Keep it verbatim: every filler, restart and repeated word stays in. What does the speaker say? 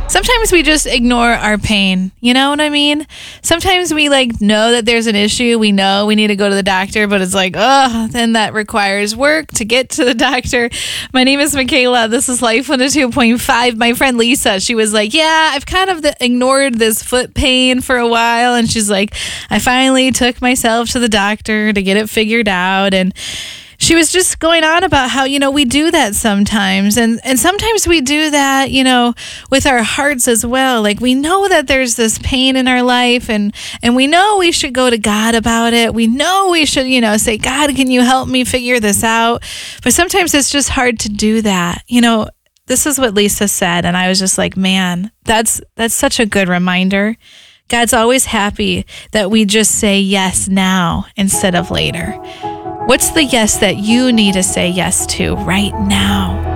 Sometimes we just ignore our pain. You know what I mean? Sometimes we like know that there's an issue. We know we need to go to the doctor, but it's like, oh, then that requires work to get to the doctor. My name is Michaela. This is Life one oh two point five. My friend Lisa, she was like, yeah, I've kind of the, ignored this foot pain for a while. And she's like, I finally took myself to the doctor to get it figured out. And she was just going on about how, you know, we do that sometimes. And, and sometimes we do that, you know, with our hearts as well. Like we know that there's this pain in our life and, and we know we should go to God about it. We know we should, you know, say, God, can you help me figure this out? But sometimes it's just hard to do that. You know, this is what Lisa said. And I was just like, man, that's, that's such a good reminder. God's always happy that we just say yes now instead of later. What's the yes that you need to say yes to right now?